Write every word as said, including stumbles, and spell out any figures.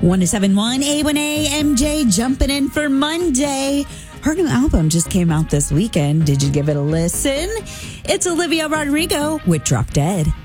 one oh seven point one A one A, M J jumping in for Monday. Her new album just came out this weekend. Did you give it a listen? It's Olivia Rodrigo with Drop Dead.